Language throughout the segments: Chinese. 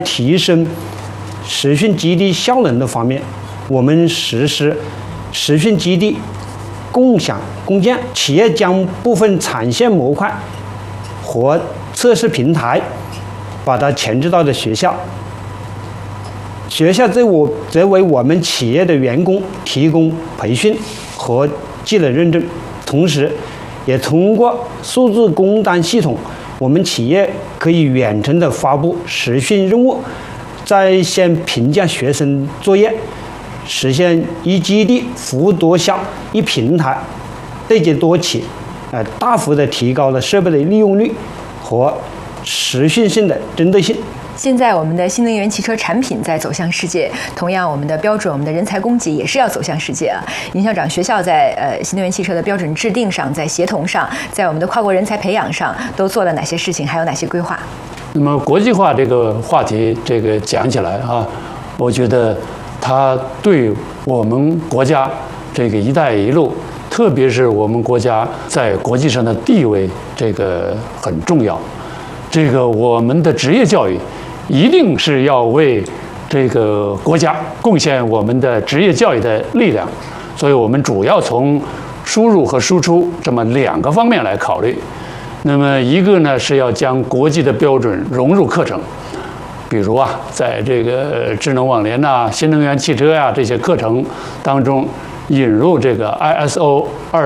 提升实训基地效能的方面，我们实施实训基地共享共建，企业将部分产线模块和测试平台把它前置到了学校，学校则为我们企业的员工提供培训和技能认证，同时也通过数字工单系统，我们企业可以远程的发布实训任务，在线评价学生作业，实现一基地服务多效、一平台对接多企，大幅的提高了设备的利用率和实训性的针对性。 现在我们的新能源汽车产品在走向世界，同样我们的标准、我们的人才供给也是要走向世界啊。尹校长，学校在新能源汽车的标准制定上，在协同上，在我们的跨国人才培养上都做了哪些事情，还有哪些规划？ 那么国际化这个话题，讲起来啊，我觉得它对我们国家“一带一路”，特别是我们国家在国际上的地位，很重要。我们的职业教育一定是要为国家贡献我们的职业教育的力量，所以我们主要从输入和输出这么两个方面来考虑。那么一个呢是要将国际的标准融入课程，比如在智能网联新能源汽车这些课程当中引入ISO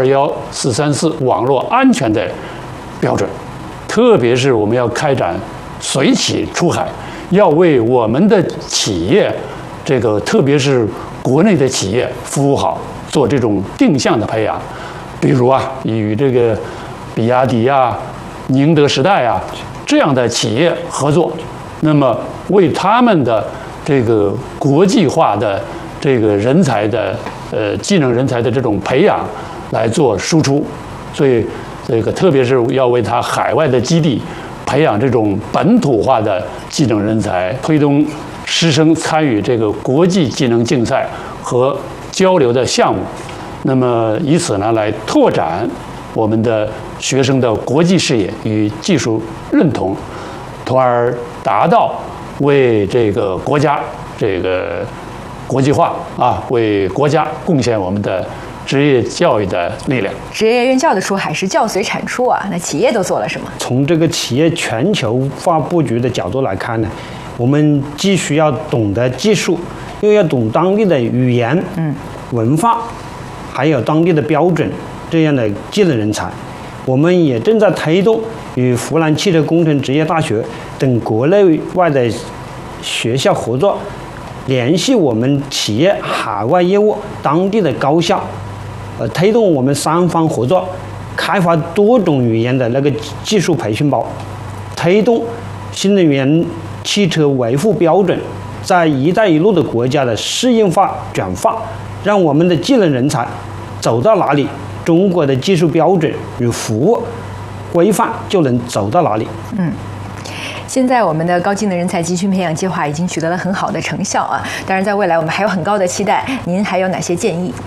21434网络安全的标准，特别是我们要开展随企出海，要为我们的企业，特别是国内的企业服务好，做这种定向的培养。比如与比亚迪宁德时代这样的企业合作，那么为他们的国际化的人才的技能人才的这种培养来做输出。所以特别是要为他海外的基地培养这种本土化的技能人才，推动师生参与国际技能竞赛和交流的项目，那么以此呢来拓展我们的学生的国际视野与技术认同，从而达到为国家国际化为国家贡献我们的职业教育的力量。 职业院校的出海是教随产出那企业都做了什么？ 从企业全球化布局的角度来看呢，我们既需要懂得技术，又要懂当地的语言、文化，还有当地的标准这样的技能人才。我们也正在推动与湖南汽车工程职业大学等国内外的学校合作，联系我们企业海外业务当地的高校，推动我们三方合作，开发多种语言的技术培训包，推动新能源汽车维护标准在“一带一路”的国家的适应化转化，让我们的技能人才走到哪里，中国的技术标准与服务规范就能走到哪里。 现在我们的高技能人才集群培养计划已经取得了很好的成效当然在未来我们还有很高的期待，您还有哪些建议？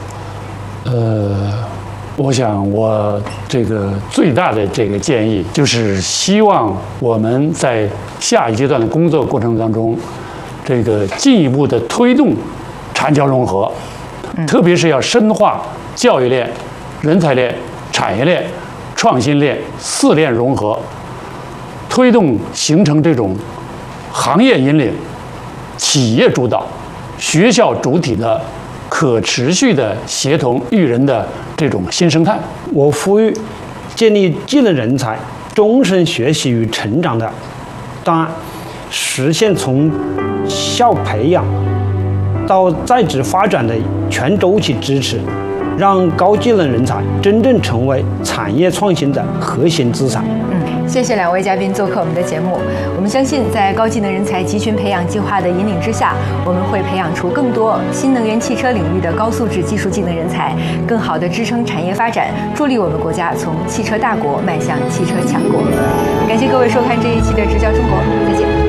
我想我最大的建议就是希望我们在下一阶段的工作过程当中，进一步的推动产教融合，特别是要深化教育链、人才链、产业链、创新链4链融合，推动形成这种行业引领、企业主导、学校主体的可持续的协同育人的这种新生态。 我呼吁建立技能人才终身学习与成长的档案，实现从校培养到在职发展的全周期支持，让高技能人才真正成为产业创新的核心资产。 谢谢2位嘉宾做客我们的节目。我们相信，在高技能人才集群培养计划的引领之下，我们会培养出更多新能源汽车领域的高素质技术技能人才，更好地支撑产业发展，助力我们国家从汽车大国迈向汽车强国。感谢各位收看这一期的《直角中国》，再见。